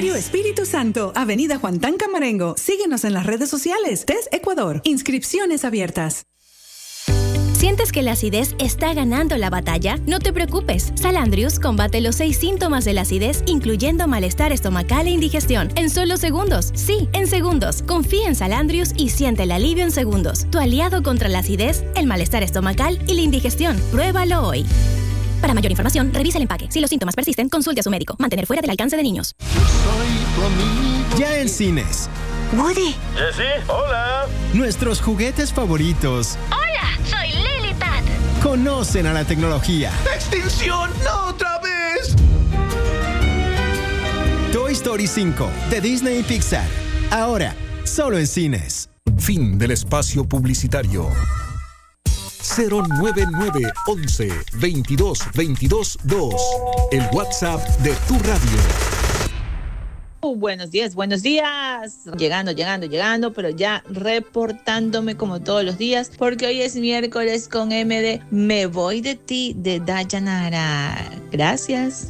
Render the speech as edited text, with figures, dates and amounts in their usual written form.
Seminario Espíritu Santo, Avenida Juan Tan Camarengo. Síguenos en las redes sociales. TES Ecuador. Inscripciones abiertas. ¿Sientes que la acidez está ganando la batalla? No te preocupes. Salandrius combate los 6 síntomas de la acidez, incluyendo malestar estomacal e indigestión, en solo segundos. Sí, en segundos. Confía en Salandrius y siente el alivio en segundos. Tu aliado contra la acidez, el malestar estomacal y la indigestión. Pruébalo hoy. Para mayor información, revisa el empaque. Si los síntomas persisten, consulte a su médico. Mantener fuera del alcance de niños. Ya en cines. Woody. Jessie, hola. Nuestros juguetes favoritos. Hola, soy Lilipad. Conocen a la tecnología. ¡Extinción! ¡No otra vez! Toy Story 5 de Disney y Pixar. Ahora, solo en cines. Fin del espacio publicitario. 099 11 22 22 2. El WhatsApp de tu radio. Buenos días. Llegando, pero ya reportándome como todos los días, porque hoy es miércoles con M de Me Voy de Ti, de Dayanara. Gracias.